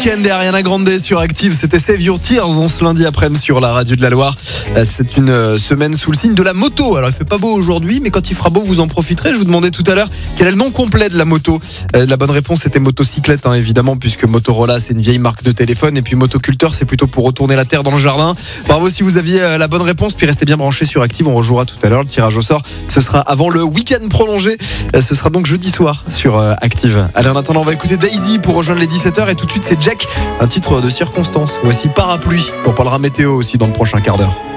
Weeknd et Ariana Grande sur Active. C'était Save Your Tears en ce lundi après-midi sur la radio de la Loire. C'est une semaine sous le signe de la moto. Alors il fait pas beau aujourd'hui, mais quand il fera beau, vous en profiterez. Je vous demandais tout à l'heure quel est le nom complet de la moto. La bonne réponse c'était motocyclette, évidemment, puisque Motorola c'est une vieille marque de téléphone, et puis motoculteur c'est plutôt pour retourner la terre dans le jardin. Bravo si vous aviez la bonne réponse. Puis restez bien branchés sur Active. On rejouera tout à l'heure. Le tirage au sort, ce sera avant le week-end prolongé. Ce sera donc jeudi soir sur Active. Allez, en attendant, on va écouter Daisy pour rejoindre les 17h, et tout de suite c'est Jack, un titre de circonstance. Voici Parapluie. On parlera météo aussi dans le prochain quart d'heure.